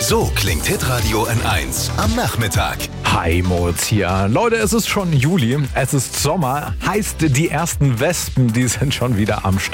So klingt Hitradio N1 am Nachmittag. Hi, Moritz hier. Leute, es ist schon Juli, es ist Sommer, heißt die ersten Wespen, die sind schon wieder am Start.